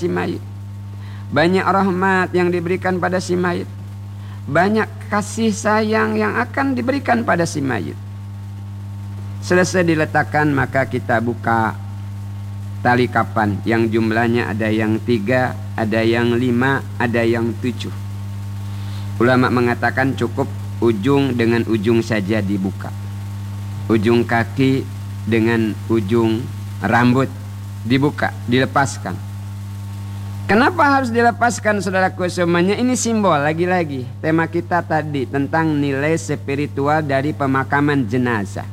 si mayit. Banyak rahmat yang diberikan pada si mayit. Banyak kasih sayang yang akan diberikan pada si mayit. Selesai diletakkan, maka kita buka tali kafan yang jumlahnya ada yang 3, ada yang 5, ada yang 7. Ulama mengatakan cukup ujung dengan ujung saja dibuka. Ujung kaki dengan ujung rambut dibuka, dilepaskan. Kenapa harus dilepaskan, saudaraku semuanya? Ini simbol, lagi-lagi tema kita tadi tentang nilai spiritual dari pemakaman jenazah.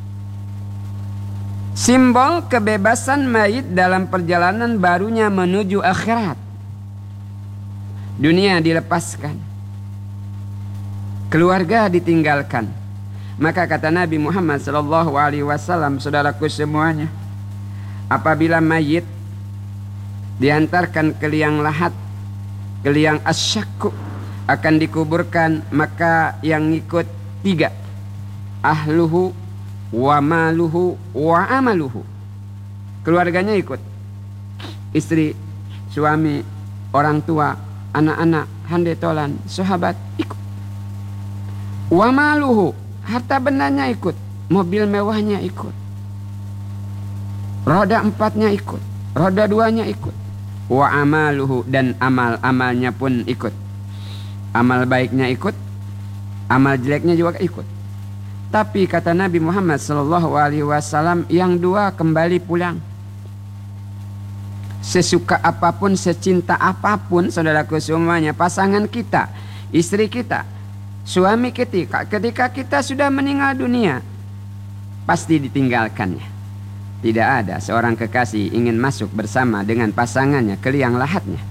Simbol kebebasan mayit dalam perjalanan barunya menuju akhirat. Dunia dilepaskan, keluarga ditinggalkan. Maka kata Nabi Muhammad SAW, saudaraku semuanya, apabila mayit diantarkan ke liang lahat, ke liang asyakku, akan dikuburkan, maka yang ikut 3: ahluhu wa maluhu wa amaluhu. Keluarganya ikut, istri, suami, orang tua, anak-anak, handai tolan, sahabat ikut. Wa maluhu, harta bendanya ikut, mobil mewahnya ikut, roda 4-nya ikut, roda 2-nya ikut. Wa amaluhu, dan amal-amalnya pun ikut. Amal baiknya ikut, amal jeleknya juga ikut. Tapi kata Nabi Muhammad SAW, yang 2 kembali pulang. Sesuka apapun, secinta apapun, saudaraku semuanya, pasangan kita, istri kita, suami ketika kita sudah meninggal dunia, pasti ditinggalkannya. Tidak ada seorang kekasih ingin masuk bersama dengan pasangannya ke liang lahatnya.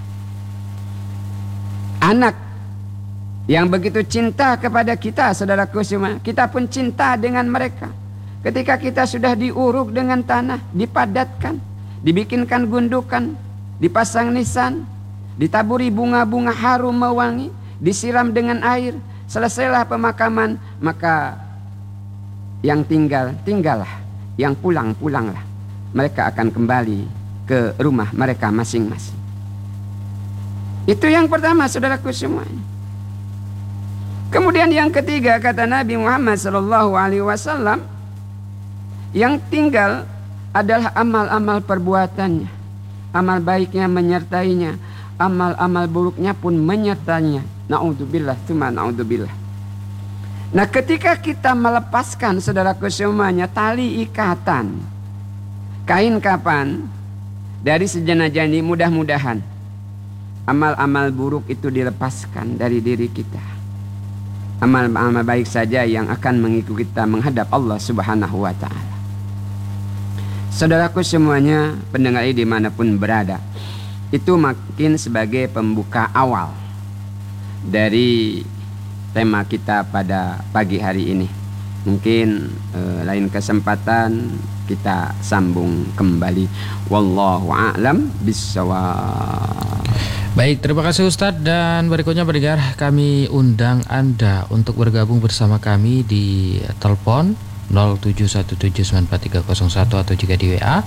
Anak yang begitu cinta kepada kita, saudaraku semua, kita pun cinta dengan mereka. Ketika kita sudah diuruk dengan tanah, dipadatkan, dibikinkan gundukan, dipasang nisan, ditaburi bunga-bunga harum mewangi, disiram dengan air, selesailah pemakaman, maka yang tinggallah, yang pulanglah. Mereka akan kembali ke rumah mereka masing-masing. Itu yang pertama, saudaraku semuanya. Kemudian yang ketiga, kata Nabi Muhammad SAW, yang tinggal adalah amal-amal perbuatannya. Amal baiknya menyertainya, amal-amal buruknya pun menyertainya. Na'udzubillah, tsumma na'udzubillah. Nah, ketika kita melepaskan, saudaraku semuanya, tali ikatan, kain kafan dari sejenazah ini, mudah-mudahan amal-amal buruk itu dilepaskan dari diri kita. Amal-amal baik saja yang akan mengikuti kita menghadap Allah Subhanahu wa ta'ala. Saudaraku semuanya, pendengar ini dimanapun berada, itu makin sebagai pembuka awal dari tema kita pada pagi hari ini. Mungkin lain kesempatan kita sambung kembali. Wallahu a'lam bissawab. Baik, terima kasih Ustadz. Dan berikutnya pendengar, kami undang Anda untuk bergabung bersama kami di telepon 0717943001 atau jika di WA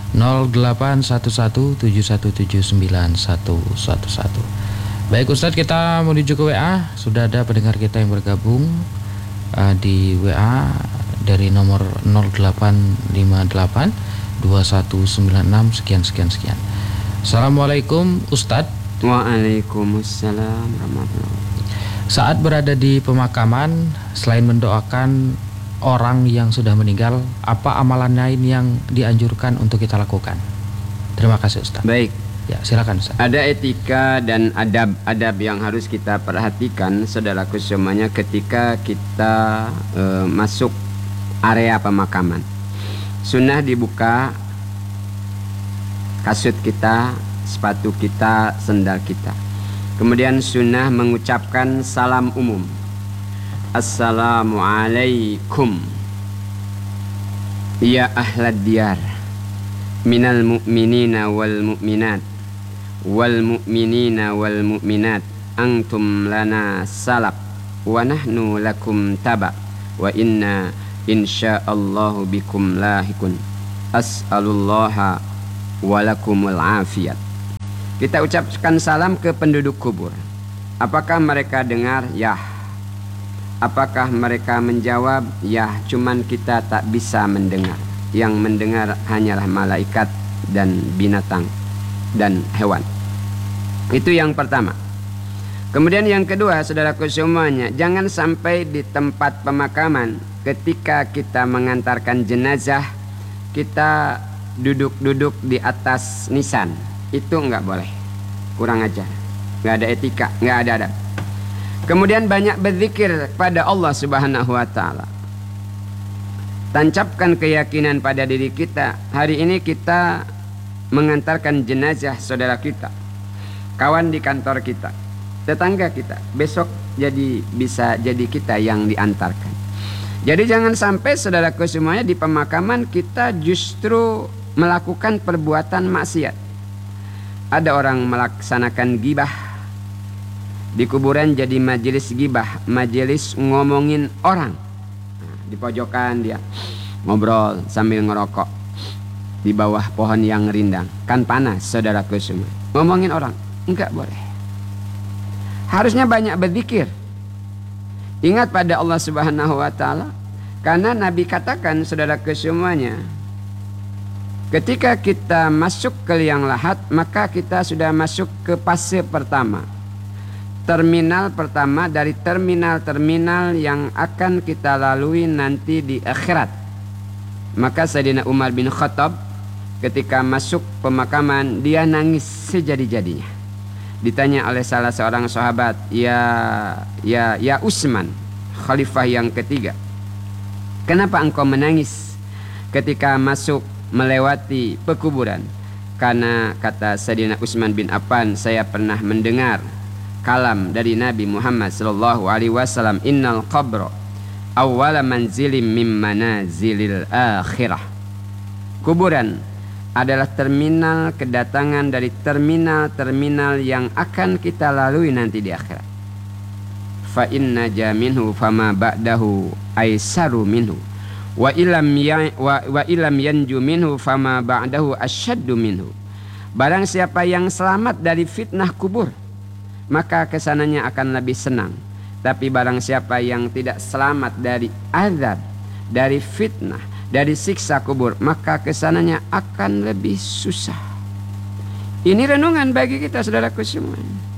081171791111. Baik Ustadz, kita menuju ke WA. Sudah ada pendengar kita yang bergabung di WA dari nomor 08582196 sekian. Assalamualaikum Ustadz. Waalaikumsalam warahmatullahi wabarakatuh. Saat berada di pemakaman, selain mendoakan orang yang sudah meninggal, apa amalan lain yang dianjurkan untuk kita lakukan? Terima kasih Ustadz. Baik. Ya, silakan Ustaz. Ada etika dan adab yang harus kita perhatikan, saudaraku semuanya, ketika kita masuk area pemakaman. Sunnah dibuka kasut kita, sepatu kita, sendal kita. Kemudian sunnah mengucapkan salam umum. Assalamualaikum ya ahlad diyar minal mu'minina wal mu'minat wal mu'minina wal mu'minat antum lana salab wa nahnu lakum taba wa inna insyaallahu bikum lahikun as'alullaha wa lakumul afiyat. Kita ucapkan salam ke penduduk kubur. Apakah mereka dengar? Ya. Apakah mereka menjawab? Ya, cuman kita tak bisa mendengar. Yang mendengar hanyalah malaikat dan binatang dan hewan. Itu yang pertama. Kemudian yang kedua, saudaraku semuanya, jangan sampai di tempat pemakaman ketika kita mengantarkan jenazah kita duduk-duduk di atas nisan. Itu enggak boleh. Kurang ajar. Enggak ada etika, enggak ada adab. Kemudian banyak berzikir kepada Allah Subhanahu wa taala. Tancapkan keyakinan pada diri kita. Hari ini kita mengantarkan jenazah saudara kita, kawan di kantor kita, tetangga kita. Besok bisa jadi kita yang diantarkan. Jadi jangan sampai saudaraku semuanya di pemakaman kita justru melakukan perbuatan maksiat. Ada orang melaksanakan gibah di kuburan, jadi majelis gibah, majelis ngomongin orang. Di pojokan dia ngobrol sambil ngerokok di bawah pohon yang rindang. Kan panas saudaraku semua. Ngomongin orang enggak boleh. Harusnya banyak berzikir. Ingat pada Allah Subhanahu wa taala. Karena Nabi katakan saudaraku semuanya, ketika kita masuk ke liang lahat, maka kita sudah masuk ke fase pertama. Terminal pertama dari terminal-terminal yang akan kita lalui nanti di akhirat. Maka Sayyidina Umar bin Khattab ketika masuk pemakaman, dia nangis sejadi-jadinya. Ditanya oleh salah seorang sahabat, ya Utsman, khalifah yang ketiga, kenapa engkau menangis ketika masuk melewati pekuburan? Karena kata Sayyidina Utsman bin Affan, saya pernah mendengar kalam dari Nabi Muhammad sallallahu alaihi wasallam, innal qabra awwala manzilim min manazilil akhirah. Kuburan adalah terminal kedatangan dari terminal-terminal yang akan kita lalui nanti di akhirat. Fa inna jaminhu fama ba'dahu aisaru minhu wa ilam yanju minhu fama ba'dahu asyaddu minhu. Barang siapa yang selamat dari fitnah kubur, maka kesananya akan lebih senang. Tapi barang siapa yang tidak selamat dari azab, dari fitnah, dari siksa kubur, maka kesananya akan lebih susah. Ini renungan bagi kita saudaraku semua.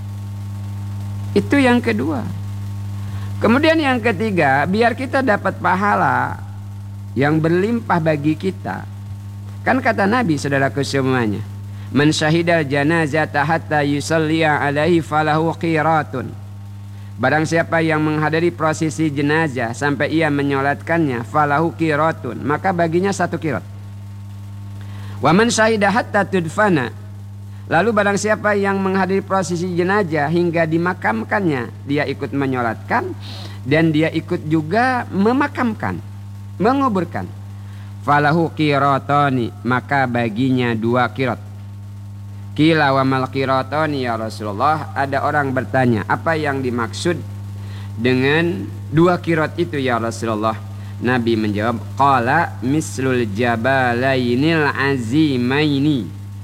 Itu yang kedua. Kemudian yang ketiga, biar kita dapat pahala yang berlimpah bagi kita. Kan kata Nabi saudaraku semuanya, man syahidal janazata hatta yusalliya alaihi falahu qiratun. Barang siapa yang menghadiri prosesi jenazah sampai ia menyolatkannya, falahu qiratun, maka baginya 1 qirat. Wa man syahida hatta tudfana. Lalu barang siapa yang menghadiri prosesi jenazah hingga dimakamkannya, dia ikut menyolatkan dan dia ikut juga memakamkan, menguburkan. Falahu qiratani, maka baginya 2 qirat. Qila wa mal qiratani ya Rasulullah. Ada orang bertanya, apa yang dimaksud dengan 2 qirat itu ya Rasulullah? Nabi menjawab, qala mislul jabalainil azimaini.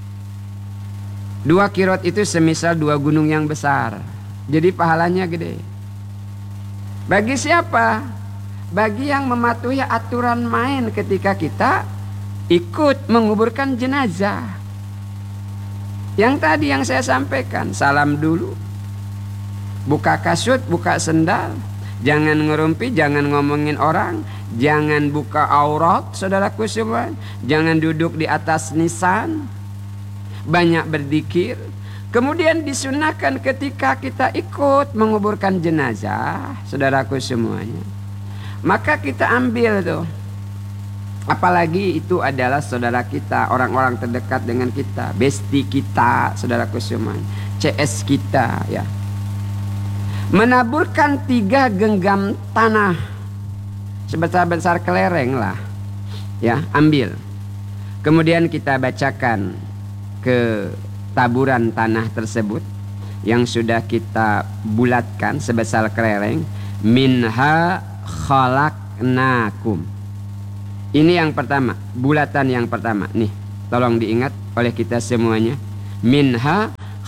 2 qirat itu semisal 2 gunung yang besar. Jadi pahalanya gede. Bagi siapa? Bagi yang mematuhi aturan main ketika kita ikut menguburkan jenazah. Yang tadi yang saya sampaikan, salam dulu, buka kasut, buka sendal, jangan ngerumpi, jangan ngomongin orang, jangan buka aurat saudaraku semua, jangan duduk di atas nisan, banyak berzikir. Kemudian disunahkan ketika kita ikut menguburkan jenazah saudaraku semuanya, maka kita ambil tuh, apalagi itu adalah saudara kita, orang-orang terdekat dengan kita, besti kita, saudaraku semua, CS kita, ya. Menaburkan 3 genggam tanah sebesar-besar kelereng lah, ya, ambil. Kemudian kita bacakan ke taburan tanah tersebut yang sudah kita bulatkan sebesar kelereng, minha khalaqnakum. Ini yang pertama, bulatan yang pertama. Nih, tolong diingat oleh kita semuanya. Minha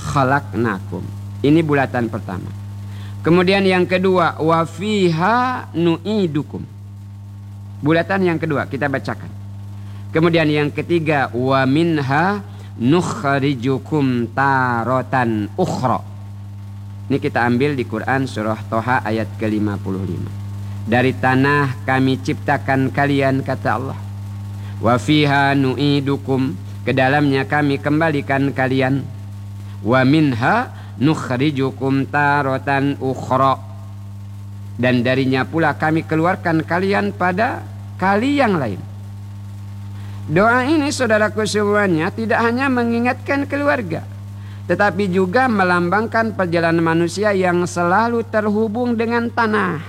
khalaqnakum. Ini bulatan pertama. Kemudian yang kedua, wa fiha nu'idukum. Bulatan yang kedua kita bacakan. Kemudian yang ketiga, wa minha nukhrijukum taratan ukhra. Ini kita ambil di Quran surah Toha ayat ke-55. Dari tanah kami ciptakan kalian, kata Allah. Wa fiha nu'idukum, ke dalamnya kami kembalikan kalian. Wa minha nukhrijukum taratan ukhra, dan darinya pula kami keluarkan kalian pada kali yang lain. Doa ini saudaraku semuanya tidak hanya mengingatkan keluarga, tetapi juga melambangkan perjalanan manusia yang selalu terhubung dengan tanah.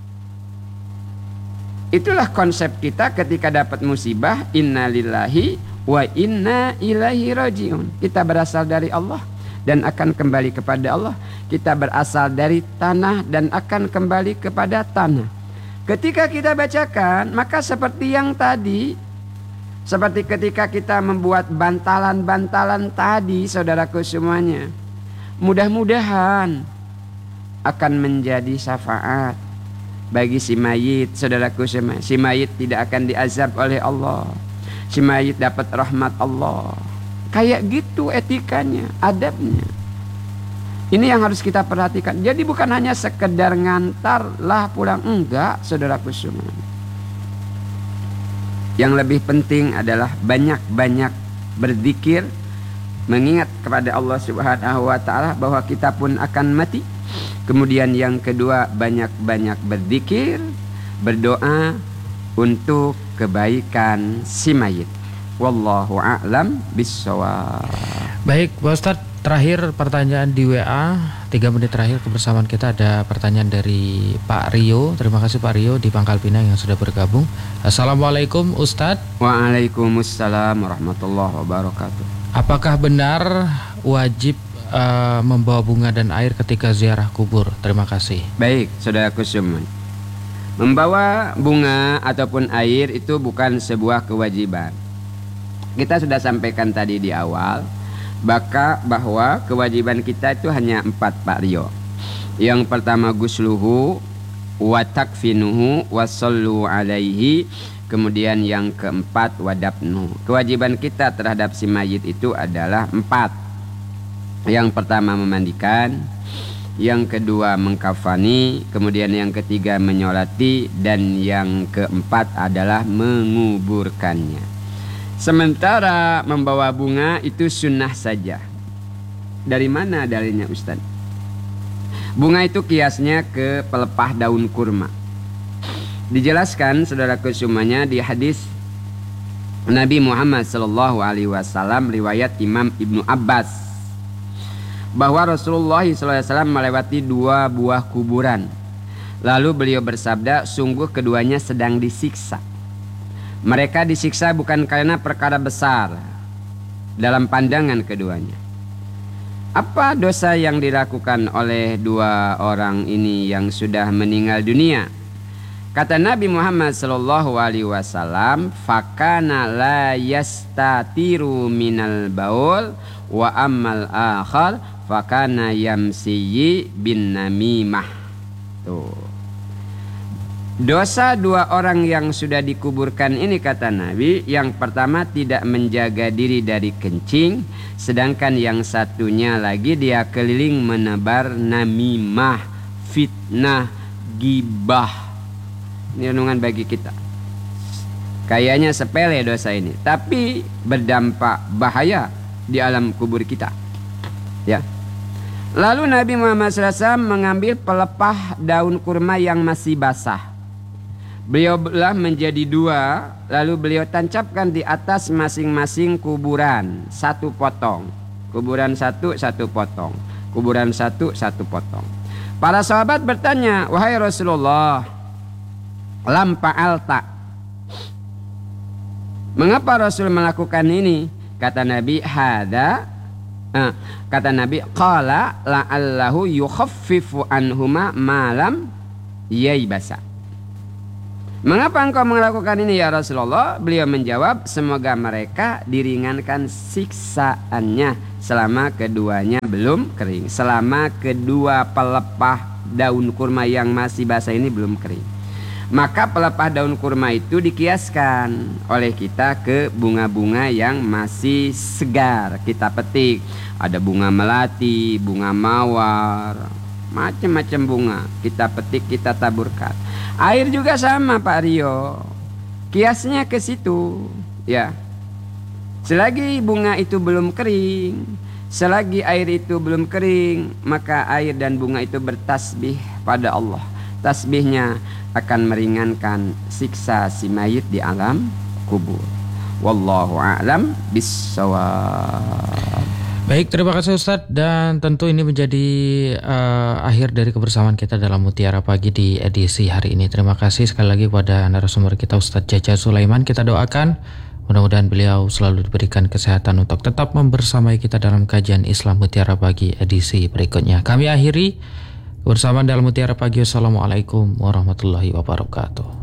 Itulah konsep kita ketika dapat musibah, innalillahi wa inna ilaihi rajiun. Kita berasal dari Allah dan akan kembali kepada Allah. Kita berasal dari tanah dan akan kembali kepada tanah. Ketika kita bacakan, maka seperti yang tadi, seperti ketika kita membuat bantalan-bantalan tadi, saudaraku semuanya, mudah-mudahan akan menjadi syafaat bagi si mayit, saudaraku semuanya. Si mayit tidak akan diazab oleh Allah. Si mayit dapat rahmat Allah. Kayak gitu etikanya, adabnya. Ini yang harus kita perhatikan. Jadi bukan hanya sekedar ngantar lah pulang, enggak, saudaraku semua. Yang lebih penting adalah banyak-banyak berzikir, mengingat kepada Allah Subhanahu wa taala bahwa kita pun akan mati. Kemudian yang kedua, banyak-banyak berzikir, berdoa untuk kebaikan si mayit. Wallahu a'lam bissawab. Baik, Pak Ustadz, terakhir pertanyaan di WA, 3 menit terakhir kebersamaan kita ada pertanyaan dari Pak Rio. Terima kasih Pak Rio di Pangkal Pinang yang sudah bergabung. Assalamualaikum Ustadz. Waalaikumsalam warahmatullahi wabarakatuh. Apakah benar wajib membawa bunga dan air ketika ziarah kubur? Terima kasih. Baik, saudaraku semua. Membawa bunga ataupun air itu bukan sebuah kewajiban. Kita sudah sampaikan tadi di awal bahwa kewajiban kita itu hanya 4, Pak Rio. Yang pertama gusluhu wa takfinuhu wa sallu alaihi. Kemudian yang keempat wadapnu. Kewajiban kita terhadap si mayit itu adalah 4. Yang pertama memandikan, yang kedua mengkafani, kemudian yang ketiga menyolati, dan yang keempat adalah menguburkannya. Sementara membawa bunga itu sunnah saja. Dari mana dalilnya Ustaz? Bunga itu kiasnya ke pelepah daun kurma. Dijelaskan saudaraku semuanya di hadis Nabi Muhammad SAW riwayat Imam Ibnu Abbas bahwa Rasulullah SAW melewati 2 buah kuburan. Lalu beliau bersabda, sungguh keduanya sedang disiksa. Mereka disiksa bukan karena perkara besar dalam pandangan keduanya. Apa dosa yang dilakukan oleh 2 orang ini yang sudah meninggal dunia? Kata Nabi Muhammad SAW, fakana la yastatiru minal baul wa ammal akhar fakana yamsiyi bin namimah. Tuh. Dosa 2 orang yang sudah dikuburkan ini, kata Nabi, yang pertama tidak menjaga diri dari kencing, sedangkan yang satunya lagi dia keliling menebar namimah, fitnah, gibah. Ini renungan bagi kita. Kayaknya sepele dosa ini, tapi berdampak bahaya di alam kubur kita. Ya. Lalu Nabi Muhammad SAW mengambil pelepah daun kurma yang masih basah. Beliau belah menjadi 2, lalu beliau tancapkan di atas masing-masing kuburan 1 potong. Kuburan 1 potong. Kuburan 1 potong. Para sahabat bertanya, wahai Rasulullah, lam fa'alta, mengapa Rasul melakukan ini? Kata Nabi, kata Nabi, qala la'allahu yukhaffifu anhuma malam yaibasa. Mengapa engkau melakukan ini ya Rasulullah? Beliau menjawab, semoga mereka diringankan siksaannya selama keduanya belum kering, selama kedua pelepah daun kurma yang masih basah ini belum kering. Maka pelepah daun kurma itu dikiaskan oleh kita ke bunga-bunga yang masih segar. Kita petik, ada bunga melati, bunga mawar, macam-macam bunga. Kita petik, kita taburkan. Air juga sama Pak Rio, kiasnya ke situ ya. Selagi bunga itu belum kering, selagi air itu belum kering, maka air dan bunga itu bertasbih pada Allah. Tasbihnya akan meringankan siksa si mayit di alam kubur. Wallahu a'lam bissawab. Baik, terima kasih Ustadz, dan tentu ini menjadi akhir dari kebersamaan kita dalam Mutiara Pagi di edisi hari ini. Terima kasih sekali lagi kepada narasumber kita Ustadz Jaja Sulaiman. Kita doakan mudah-mudahan beliau selalu diberikan kesehatan untuk tetap membersamai kita dalam kajian Islam Mutiara Pagi edisi berikutnya. Kami akhiri kebersamaan dalam Mutiara Pagi. Wassalamualaikum warahmatullahi wabarakatuh.